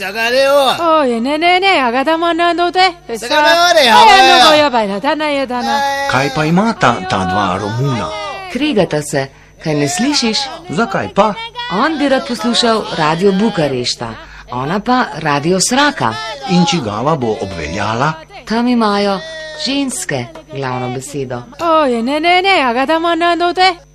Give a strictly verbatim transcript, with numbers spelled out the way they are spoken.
Oj, ne, ne, ne, a ga damo na note. Kaj pa ima ta, ta dva Romuna? Krigata se, kaj ne slišiš? Zakaj pa? On bi rad poslušal Radio Bukarešta, ona pa Radio Sraka. In čigava bo obveljala? Tam imajo ženske glavno besedo. Oj, ne, ne, ne, a ga damo na note.